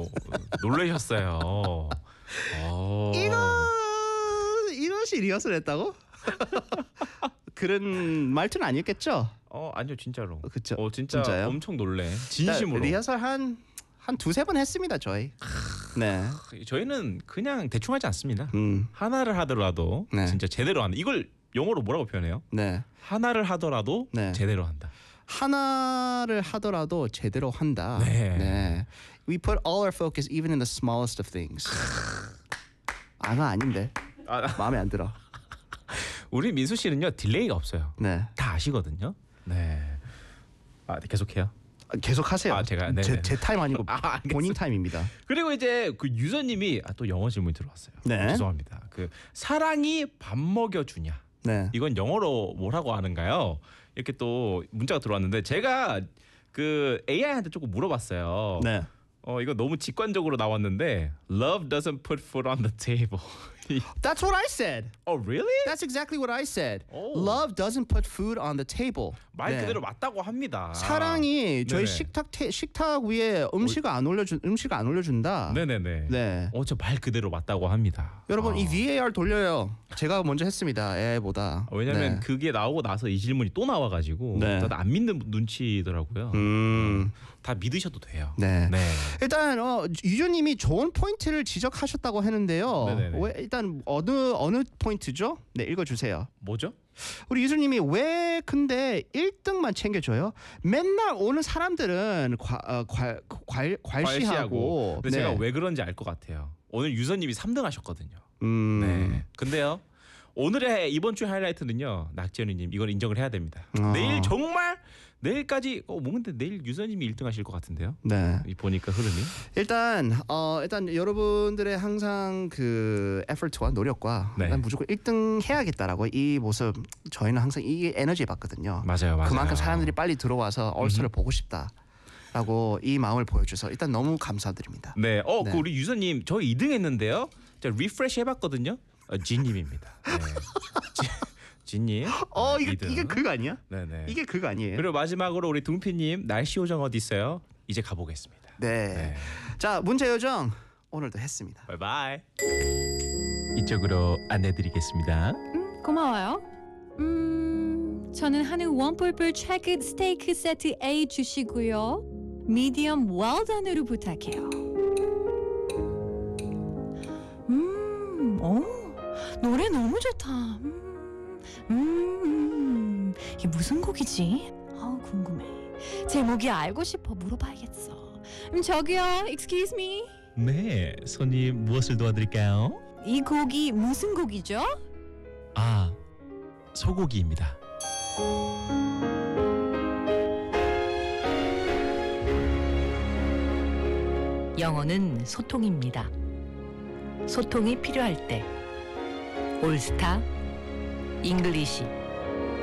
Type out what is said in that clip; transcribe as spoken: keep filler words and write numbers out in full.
놀라셨어요. 어. 이거 이것이 리허설했다고? 그런 말투는 아니었겠죠? 어 아니요 진짜로. 그쵸? 어 진짜 진짜요? 엄청 놀래. 진심으로. 리허설 한 한 두세 번 했습니다 저희. 네. 저희는 그냥 대충 하지 않습니다. 음. 하나를 하더라도 네. 진짜 제대로 한다. 이걸 영어로 뭐라고 표현해요? 네. 하나를 하더라도 네. 제대로 한다. 하나를 하더라도 제대로 한다. 네. 네. We put all our focus even in the smallest of things. 아가 아닌데. 아, 마음에 안 들어. 우리 민수 씨는요 딜레이가 없어요. 네. 다 아시거든요. 네. 아 계속해요. 계속 하세요. 아, 제가, 네네네. 제, 제 타임 아니고 아, 알겠습니다. 본인 타임입니다. 그리고 이제 그 유저님이 아, 또 영어 질문이 들어왔어요. 네. 죄송합니다. 그 사랑이 밥 먹여주냐? 네. 이건 영어로 뭐라고 하는가요? 이렇게 또 문자가 들어왔는데 제가 그 에이아이한테 조금 물어봤어요. 네. 어 이거 너무 직관적으로 나왔는데 Love doesn't put food on the table. That's what I said. Oh really? That's exactly what I said. 오. Love doesn't put food on the table. 말 네. 그대로 맞다고 합니다. 사랑이 저희 네네. 식탁 테, 식탁 위에 음식을 안 올려준 음식을 안 올려준다. 네네네. 네. 어 저 말 그대로 맞다고 합니다. 여러분 아. 이 브이에이알 돌려요. 제가 먼저 했습니다. 에이아이보다. 왜냐면 네. 그게 나오고 나서 이 질문이 또 나와가지고 네. 다들 안 믿는 눈치더라고요. 음. 다 믿으셔도 돼요. 네. 네. 일단 어, 유주님이 좋은 포인트를 지적하셨다고 하는데요. 네네네. 왜, 일단 어느 어느 포인트죠? 네, 읽어주세요. 뭐죠? 우리 유주님이 왜 근데 일 등만 챙겨줘요? 맨날 오는 사람들은 과, 어, 과, 과, 괄시하고. 근데 제가 왜 그런지 알 것 같아요. 오늘 유서님이 삼 등 하셨거든요. 음. 네. 근데요. 오늘의 이번 주 하이라이트는요. 낙지연이님 이걸 인정을 해야 됩니다. 아. 내일 정말 내일까지 어 뭐 근데 내일 유서님이 일 등 하실 것 같은데요. 네. 이 보니까 흐름이. 일단 어 일단 여러분들의 항상 그 에포트와 노력과 네. 일단 무조건 일 등 해야겠다라고 이 모습 저희는 항상 이 에너지 받거든요. 맞아요, 맞아요. 그만큼 사람들이 빨리 들어와서 얼스를 보고 싶다라고 이 마음을 보여줘서 일단 너무 감사드립니다. 네. 어, 네. 그 우리 유서님 저 이 등 했는데요. 제가 리프레시 해봤거든요. 어, 진님입니다. 네. 진님. 어 이게 이 등. 이게 그거 아니야? 네네. 이게 그거 아니에요? 그리고 마지막으로 우리 둥피님 날씨 요정 어디 있어요? 이제 가보겠습니다. 네. 네. 자 문제 요정 오늘도 했습니다. 바이바이. 이쪽으로 안내드리겠습니다. 음, 고마워요. 음, 저는 한우 원뿔뿔 트래크 스테이크 세트 A 주시고요. 미디엄 웰던으로 부탁해요. 음, 오, 노래 너무 좋다. 음, 음, 이게 무슨 곡이지? 아, 궁금해. 제목이 알고 싶어 물어봐야겠어. 음, 저기요, excuse me. 네, 손님 무엇을 도와드릴까요? 이 곡이 무슨 곡이죠? 아, 소고기입니다. 영어는 소통입니다. 소통이 필요할 때 올스타 잉글리시